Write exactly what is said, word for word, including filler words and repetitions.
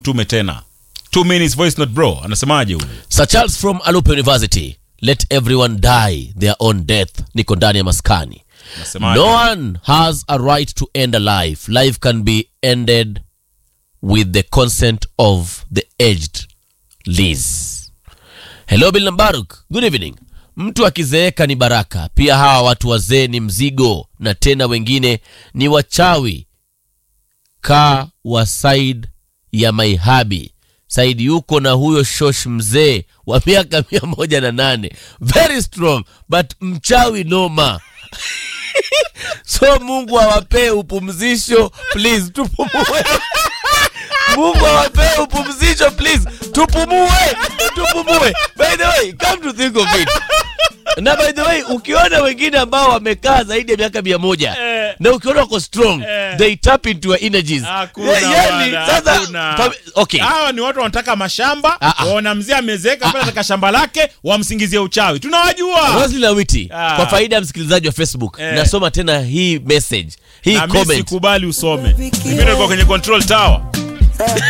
tume tena. Two minutes voice note bro. Anasemaje huyu? Sir Charles from Alupe University. Let everyone die their own death. Niko ndani ya maskani. Anasemaje? No one has a right to end a life. Life can be ended with the consent of the aged. Liz. Hello Bill Nambaruk. Good evening. Mtu akizeeka ni baraka. Pia hawa watu wazee ni mzigo. Na tena wengine ni wachawi. Ka wa side ya Maihabi. Saidi yuko na huyo shosh mzee wa miaka mia moja na nane. Very strong, but mchawi noma. So Mungu awapee upumzisho, please, tupumue. Mungu awapee upumzisho, please, tupumue, tupumue. By the way, come to think of it. Na by the way, ukiona wengine ambao wamekaa zaidi ya miaka mia moja eh, na ukiona wako strong eh, they tap into your energies. Hakuna yani, sasa, hakuna. Okay. Hawa ni watu wanataka mashamba, waona mzee amezeka pale ataka shamba lake, wamsingizie uchawi. Tunawajua. Roslyn Awiti, kwa faida ya msikilizaji wa Facebook, eh, nasoma tena hii message, hii na comment. Na mimi sikubali usome. Mimi niko kwenye control tower.